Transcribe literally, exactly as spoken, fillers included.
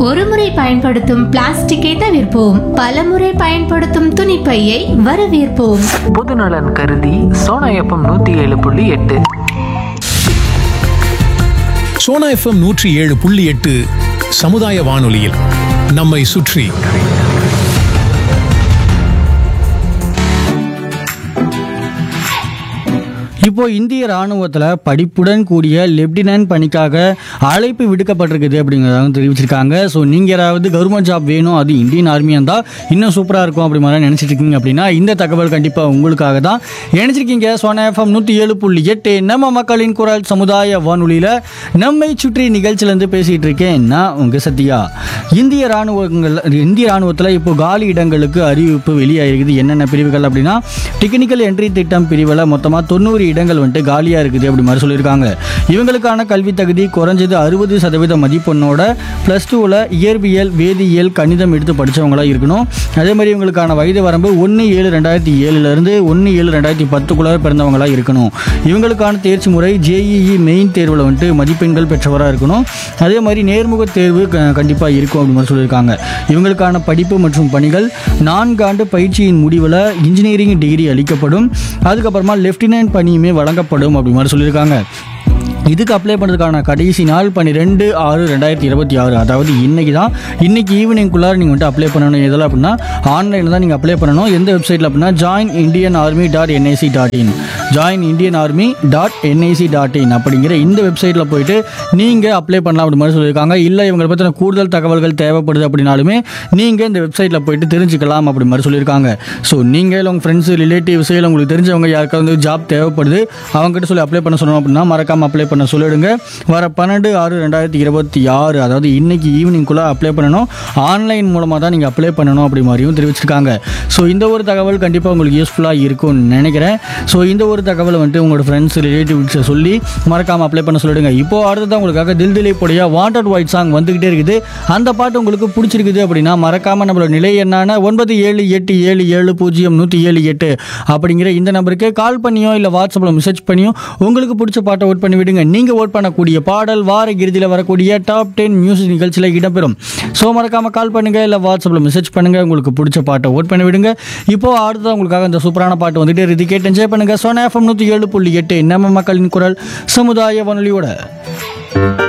ஒருமுறை பயன்படுத்தும் பிளாஸ்டிக்கை தவிர்ப்போம். பலமுறை பயன்படுத்தும் துணிப்பையை வரவேற்போம். பொதுநலன் கருதி சோனா எஃப்எம் நூத்தி ஏழு புள்ளி எட்டு. சோனா எஃப்எம் நூற்றி ஏழு புள்ளி எட்டு சமுதாய வானொலியில் நம்மை சுற்றி. இப்போ இந்திய ராணுவத்தில் படிப்புடன் கூடிய லெப்டினன்ட் பணிக்காக அழைப்பு விடுக்கப்பட்டிருக்குது அப்படிங்கிறத தெரிவிச்சிருக்காங்க. ஸோ நீங்கள் யாராவது கவர்மெண்ட் ஜாப் வேணும், அது இந்தியன் ஆர்மியாக இருந்தால் இன்னும் சூப்பராக இருக்கும் அப்படி மாதிரி நினச்சிட்டு இருக்கீங்க அப்படின்னா இந்த தகவல் கண்டிப்பாக உங்களுக்காக தான். நினச்சிருக்கீங்க சோனா எஃப்எம் நூற்றி ஏழு புள்ளி எட்டு நம்ம மக்களின் குரல் சமுதாய வானொலியில் நம்மை சுற்றி நிகழ்ச்சியிலேருந்து பேசிகிட்டு இருக்கேன் நான் உங்கள் சத்யா. இந்திய ராணுவங்கள் இந்திய ராணுவத்தில் இப்போ காலி இடங்களுக்கு அறிவிப்பு வெளியாகிருக்குது. என்னென்ன பிரிவுகள் அப்படின்னா, டெக்னிக்கல் என்ட்ரி திட்டம் பிரிவில் மொத்தமாக தொண்ணூறு இடங்கள் வந்துட்டு காலியாக இருக்குது அப்படி மாதிரி சொல்லியிருக்காங்க. இவங்களுக்கான கல்வி தகுதி குறைஞ்சது அறுபது சதவீத மதிப்பெண்ணோட ப்ளஸ் டூவில் இயற்பியல், வேதியியல், கணிதம் எடுத்து படித்தவங்களாக இருக்கணும். அதே மாதிரி இவங்களுக்கான வயது வரம்பு ஒன்று ஏழு ரெண்டாயிரத்தி ஏழுலேருந்து ஒன்று ஏழு ரெண்டாயிரத்தி பத்துக்குள்ளே பிறந்தவங்களாக இருக்கணும். இவங்களுக்கான தேர்ச்சி முறை ஜேஇஇ மெயின் தேர்வில் வந்துட்டு மதிப்பெண்கள் பெற்றவராக இருக்கணும். அதே மாதிரி நேர்முக தேர்வு கண்டிப்பாக இருக்கும் அப்படி மாதிரி சொல்லியிருக்காங்க. இவங்களுக்கான படிப்பு மற்றும் பணிகள் நான்கு ஆண்டு பயிற்சியின் முடிவில் இன்ஜினியரிங் டிகிரி அளிக்கப்படும். அதுக்கப்புறமா லெஃப்டினன்ட் பணியுமே வழங்கப்படும் அப்படி மாதிரி சொல்லியிருக்காங்க. இதுக்கு அப்ளை பண்ணுறதுக்கான கடைசி நாள் பன்னிரெண்டு ஆறு ரெண்டாயிரத்தி இருபத்தி ஆறு அதாவது இன்றைக்கி தான். இன்றைக்கி ஈவினிங்குள்ளார நீங்கள் வந்துட்டு அப்ளை பண்ணணும். எதில் அப்படின்னா ஆன்லைனில் தான் நீங்கள் அப்ளை பண்ணணும். எந்த வெப்சைட்டில் அப்படின்னா join Indian army dot NIC dot in join Indian army dot NIC dot in அப்படிங்கிற இந்த வெப்சைட்டில் போயிட்டு நீங்கள் அப்ளை பண்ணலாம் அப்படி மாதிரி சொல்லியிருக்காங்க. இல்லை இவங்களை பற்றின கூடுதல் தகவல்கள் தேவைப்படுது அப்படின்னாலுமே நீங்கள் இந்த வெப்சைட்டில் போயிட்டு தெரிஞ்சுக்கலாம் அப்படி மாதிரி சொல்லியிருக்காங்க. ஸோ நீங்கள் உங்கள் ஃப்ரெண்ட்ஸு, ரிலேட்டிவ்ஸு, இல்லை உங்களுக்கு தெரிஞ்சவங்க யாருக்காவது வந்து ஜாப் தேவைப்படுது அவங்ககிட்ட சொல்லி அப்ளை பண்ண சொல்லணும் அப்படின்னா மறக்காமல் அப்ளை பண்ண சொல்லிடுங்க. வர பன்னெண்டு ஆறு ரெண்டாயிரத்தி இருபத்தி ஆறு அதாவது இன்னைக்கு ஈவினிங்குள்ளே அப்ளை பண்ணணும். ஆன்லைன் மூலமாக தான் நீங்கள் அப்ளை பண்ணணும் அப்படி மாதிரியும் தெரிவிச்சிருக்காங்க. ஸோ இந்த ஒரு தகவல் கண்டிப்பாக உங்களுக்கு யூஸ்ஃபுல்லாக இருக்கும்னு நினைக்கிறேன். ஸோ இந்த ஒரு தகவலை வந்துட்டு உங்களோட ஃப்ரெண்ட்ஸ், ரிலேட்டிவ்ஸை சொல்லி மறக்காமல் அப்ளை பண்ண சொல்லிடுங்க. இப்போது அடுத்ததான் உங்களுக்காக தில் திலீப் உடைய வாண்டட் ஒயிட் சாங் வந்துக்கிட்டே இருக்குது. அந்த பாட்டு உங்களுக்கு பிடிச்சிருக்குது அப்படின்னா மறக்காமல் நம்மளோட நிலை என்னான ஒன்பது ஏழு எட்டு ஏழு ஏழு பூஜ்ஜியம் நூற்றி ஏழு எட்டு அப்படிங்கிற இந்த நம்பருக்கு கால் பண்ணியோ இல்லை வாட்ஸ்அப்பில் மெசேஜ் பண்ணியோ உங்களுக்கு பிடிச்ச பாட்டை ஓட் பண்ணி விடுங்க. நீங்கள் ஓட் பண்ணக்கூடிய பாடல் வார இறுதியில் வரக்கூடிய டாப் டென் மியூசிக் நிகழ்ச்சியில் இடம்பெறும். ஸோ மறக்காமல் கால் பண்ணுங்கள், இல்லை வாட்ஸ்அப்பில் மெசேஜ் பண்ணுங்கள், உங்களுக்கு பிடிச்ச பாட்டை ஓட் பண்ணி விடுங்க. இப்போது அடுத்ததான் உங்களுக்காக இந்த சூப்பரான பாட்டு வந்துட்டு இறுதி கேட்டு என்ஜாய் பண்ணுங்கள். சோனா எஃப்எம் நூற்றி ஏழு புள்ளி எட்டு நம்ம மக்களின் குரல் சமுதாய வானொலியோட